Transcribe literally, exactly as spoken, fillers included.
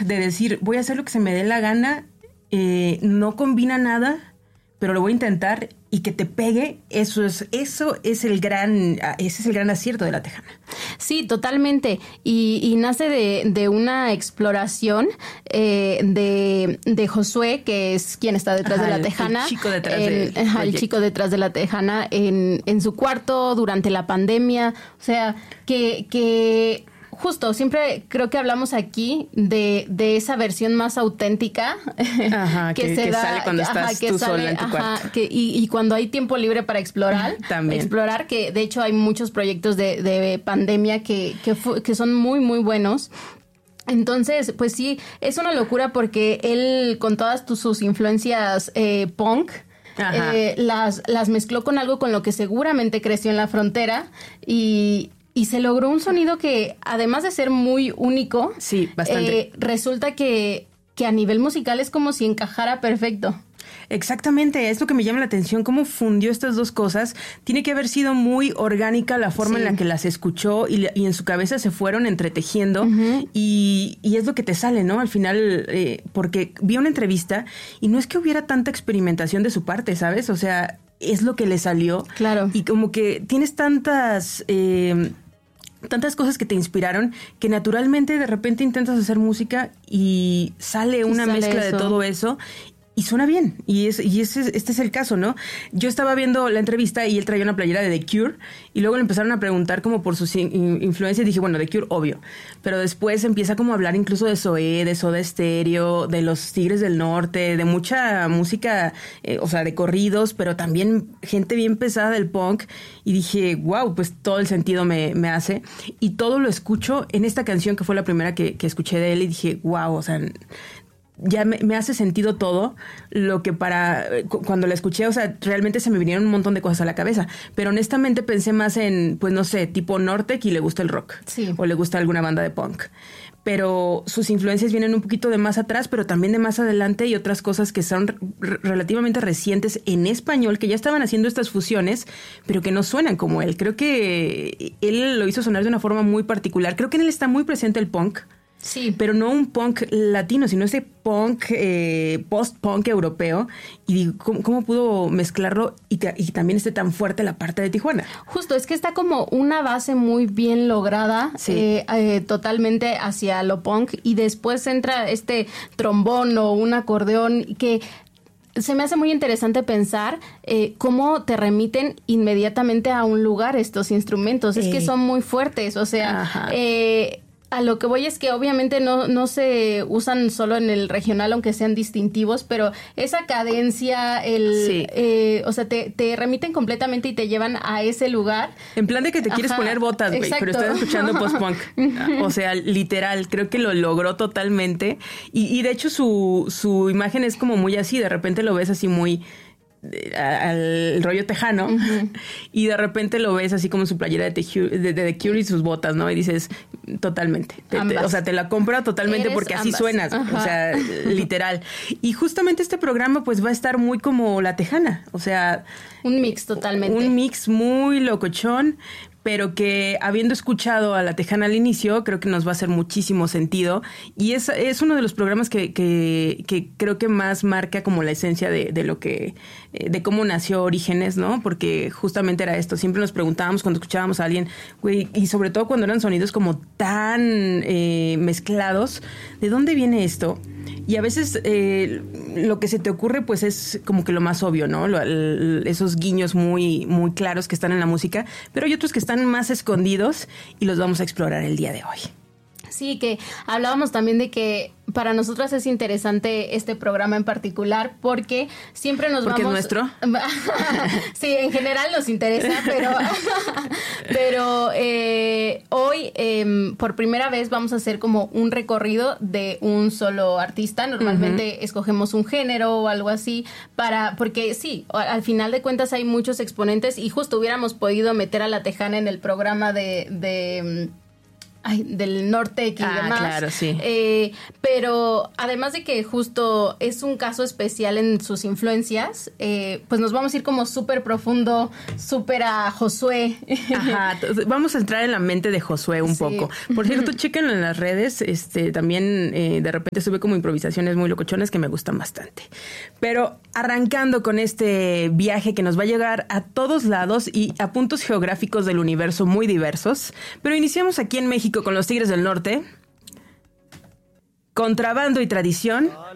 de decir, voy a hacer lo que se me dé la gana, eh, no combina nada, pero lo voy a intentar y que te pegue, eso es, eso es el gran, ese es el gran acierto de La Tejana. Sí, totalmente. Y, y nace de, de una exploración eh, de, de Josué, que es quien está detrás Ajá, de La el, Tejana. El chico detrás en, del ajá, el chico detrás de La Tejana en, en su cuarto durante la pandemia. O sea, que... que justo, siempre creo que hablamos aquí de, de esa versión más auténtica ajá, que, que, se que da, sale cuando ajá, estás tú sale, sola en tu ajá, cuarto. Que, y, y cuando hay tiempo libre para explorar. También. Explorar, que de hecho hay muchos proyectos de, de pandemia que, que, fu- que son muy, muy buenos. Entonces, pues sí, es una locura porque él, con todas tus, sus influencias eh, punk, eh, las, las mezcló con algo con lo que seguramente creció en la frontera y... Y se logró un sonido que, además de ser muy único, sí, bastante. Eh, resulta que, que a nivel musical es como si encajara perfecto. Exactamente, es lo que me llama la atención, cómo fundió estas dos cosas. Tiene que haber sido muy orgánica la forma sí. en la que las escuchó y, y en su cabeza se fueron entretejiendo uh-huh. y, y es lo que te sale, ¿no? Al final, eh, porque vi una entrevista y no es que hubiera tanta experimentación de su parte, ¿sabes? O sea, es lo que le salió. Claro. Y como que tienes tantas... Eh, tantas cosas que te inspiraron que naturalmente de repente intentas hacer música y sale una sale mezcla eso. de todo eso y suena bien. Y es y ese, este es el caso, ¿no? Yo estaba viendo la entrevista y él traía una playera de The Cure y luego le empezaron a preguntar como por sus in, influencias y dije, bueno, The Cure, obvio. Pero después empieza como a hablar incluso de Zoé, de Soda Stereo, de los Tigres del Norte, de mucha música, eh, o sea, de corridos, pero también gente bien pesada del punk. Y dije, wow, pues todo el sentido me, me hace. Y todo lo escucho en esta canción que fue la primera que, que escuché de él y dije, wow, o sea... ya me, me hace sentido todo lo que para cuando la escuché, o sea, realmente se me vinieron un montón de cosas a la cabeza, pero honestamente pensé más en, pues no sé, tipo Nortec y le gusta el rock, sí. o le gusta alguna banda de punk, pero sus influencias vienen un poquito de más atrás, pero también de más adelante y otras cosas que son r- relativamente recientes en español, que ya estaban haciendo estas fusiones, pero que no suenan como él. Creo que él lo hizo sonar de una forma muy particular. Creo que en él está muy presente el punk. Sí. Pero no un punk latino, sino ese punk, eh, post-punk europeo. Y digo, ¿cómo, cómo pudo mezclarlo y, te, y también esté tan fuerte la parte de Tijuana? Justo, es que está como una base muy bien lograda, sí. eh, eh, totalmente hacia lo punk. Y después entra este trombón o un acordeón que... se me hace muy interesante pensar eh, cómo te remiten inmediatamente a un lugar estos instrumentos. Es eh. que son muy fuertes, o sea... Eh, a lo que voy es que obviamente no, no se usan solo en el regional, aunque sean distintivos, pero esa cadencia, el, sí. eh, o sea, te, te remiten completamente y te llevan a ese lugar. En plan de que te Ajá, quieres poner botas, güey, pero estás escuchando post-punk. O sea, literal, creo que lo logró totalmente. Y, y de hecho su, su imagen es como muy así, de repente lo ves así muy... al rollo tejano uh-huh. y de repente lo ves así como su playera de The Cure, de, de The Cure y sus botas, ¿no? Y dices, totalmente. Te, te, o sea, te la compro totalmente Eres porque así ambas. Suenas. Uh-huh. O sea, literal. Y justamente este programa pues va a estar muy como La Tejana. O sea... un mix totalmente. Un mix muy locochón, pero que habiendo escuchado a La Tejana al inicio, creo que nos va a hacer muchísimo sentido. Y es, es uno de los programas que, que, que creo que más marca como la esencia de, de lo que, de cómo nació Orígenes, ¿no? Porque justamente era esto. Siempre nos preguntábamos cuando escuchábamos a alguien, güey, y sobre todo cuando eran sonidos como tan eh, mezclados, ¿de dónde viene esto? Y a veces eh, lo que se te ocurre pues es como que lo más obvio, ¿no? Lo, el, esos guiños muy, muy claros que están en la música, pero hay otros que están más escondidos y los vamos a explorar el día de hoy. Sí, que hablábamos también de que para nosotras es interesante este programa en particular porque siempre nos ¿Porque vamos... ¿Porque es nuestro? Sí, en general nos interesa, pero, pero eh, hoy eh, por primera vez vamos a hacer como un recorrido de un solo artista. Normalmente uh-huh. escogemos un género o algo así para... porque sí, al final de cuentas hay muchos exponentes y justo hubiéramos podido meter a La Tejana en el programa de... de Ay, del Nortec y ah, demás. Claro, sí. Eh, pero además de que justo es un caso especial en sus influencias, eh, pues nos vamos a ir como súper profundo, súper a Josué. Ajá, vamos a entrar en la mente de Josué un sí. poco. Por cierto, chéquenlo en las redes, este, también eh, de repente sube como improvisaciones muy locochonas que me gustan bastante. Pero arrancando con este viaje que nos va a llegar a todos lados y a puntos geográficos del universo muy diversos, pero iniciamos aquí en México con los Tigres del Norte, contrabando y tradición.